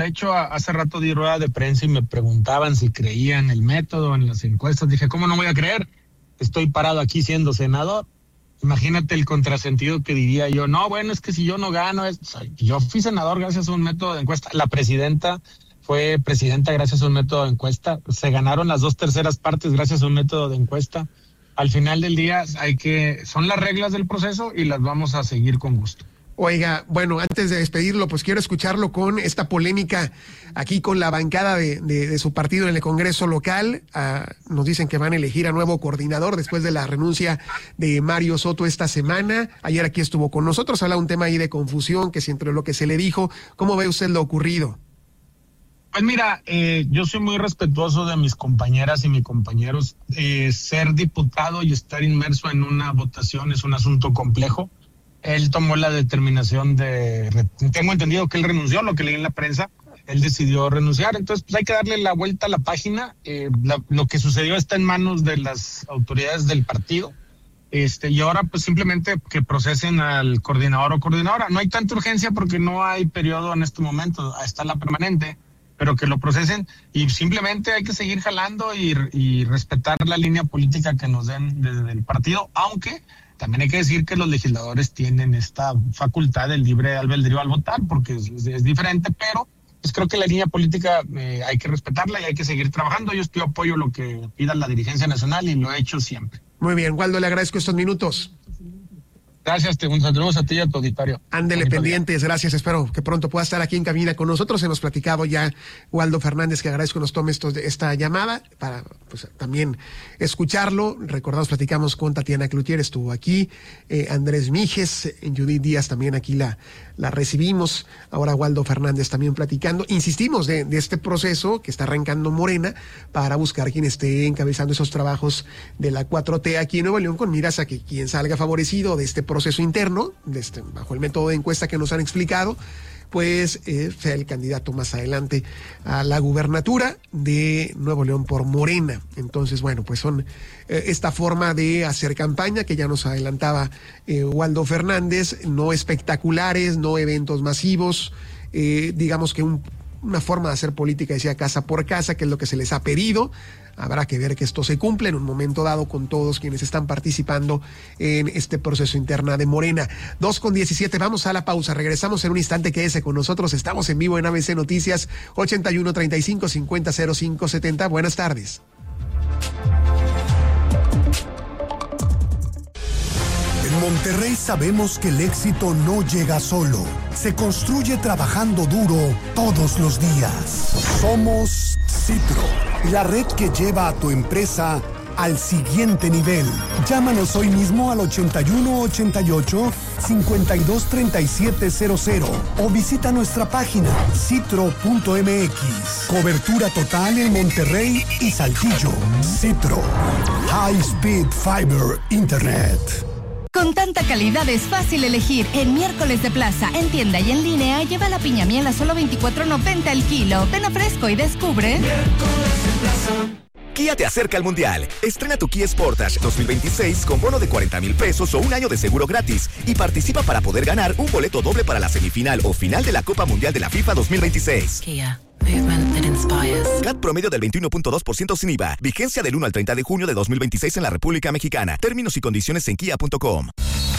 De hecho, hace rato di rueda de prensa y me preguntaban si creía en el método, en las encuestas. Dije, ¿cómo no voy a creer? Estoy parado aquí siendo senador. Imagínate el contrasentido que diría yo. No, bueno, es que si yo no gano, yo fui senador gracias a un método de encuesta. La presidenta fue presidenta gracias a un método de encuesta. Se ganaron las 2/3 partes gracias a un método de encuesta. Al final del día son las reglas del proceso y las vamos a seguir con gusto. Oiga, bueno, antes de despedirlo, pues quiero escucharlo con esta polémica aquí con la bancada de su partido en el Congreso local. Nos dicen que van a elegir a nuevo coordinador después de la renuncia de Mario Soto esta semana. Ayer aquí estuvo con nosotros, habla un tema ahí de confusión, que si entre lo que se le dijo, ¿cómo ve usted lo ocurrido? Pues mira, yo soy muy respetuoso de mis compañeras y mis compañeros. Ser diputado y estar inmerso en una votación es un asunto complejo. Él tomó la determinación tengo entendido que él renunció, lo que leí en la prensa, él decidió renunciar, entonces pues hay que darle la vuelta a la página. Lo que sucedió está en manos de las autoridades del partido, y ahora pues simplemente que procesen al coordinador o coordinadora. No hay tanta urgencia porque no hay periodo en este momento, está la permanente, pero que lo procesen y simplemente hay que seguir jalando y respetar la línea política que nos den desde el partido, aunque también hay que decir que los legisladores tienen esta facultad del libre albedrío al votar, porque es diferente, pero pues creo que la línea política hay que respetarla y hay que seguir trabajando. Yo apoyo lo que pida la dirigencia nacional y lo he hecho siempre. Muy bien, Waldo, le agradezco estos minutos. Gracias, te saludos a ti y a tu auditorio. Ándele pendientes, gracias, espero que pronto pueda estar aquí en cabina con nosotros. Hemos platicado ya Waldo Fernández, que agradezco que nos tome esta llamada para pues también escucharlo. Recordamos, platicamos con Tatiana Cloutier, estuvo aquí, Andrés Mijes, Judith Díaz también aquí la recibimos. Ahora Waldo Fernández también platicando. Insistimos de este proceso que está arrancando Morena para buscar quien esté encabezando esos trabajos de la 4T aquí en Nuevo León, con miras a que quien salga favorecido de este proceso interno, bajo el método de encuesta que nos han explicado, pues sea el candidato más adelante a la gubernatura de Nuevo León por Morena. Entonces, bueno, pues son esta forma de hacer campaña que ya nos adelantaba Waldo Fernández, no espectaculares, no eventos masivos, digamos que una forma de hacer política, decía, casa por casa, que es lo que se les ha pedido. Habrá que ver que esto se cumple en un momento dado con todos quienes están participando en este proceso interno de Morena. 2:17, vamos a la pausa, regresamos en un instante, quédese con nosotros, estamos en vivo en ABC Noticias, 81 35 50 05 70. Buenas tardes. En Monterrey sabemos que el éxito no llega solo, se construye trabajando duro todos los días. Somos Citro, la red que lleva a tu empresa al siguiente nivel. Llámanos hoy mismo al 8188-523700 o visita nuestra página citro.mx. Cobertura total en Monterrey y Saltillo. Citro, High Speed Fiber Internet. Con tanta calidad es fácil elegir. En Miércoles de Plaza, en tienda y en línea, lleva la piña miel a solo $24.90 el kilo. Ven a Fresco y descubre. Miércoles de Plaza. Kia te acerca al Mundial. Estrena tu Kia Sportage 2026 con bono de 40,000 pesos o un año de seguro gratis y participa para poder ganar un boleto doble para la semifinal o final de la Copa Mundial de la FIFA 2026. Kia. Movement that inspires. CAT promedio del 21.2% sin IVA. Vigencia del 1 al 30 de junio de 2026 en la República Mexicana. Términos y condiciones en kia.com.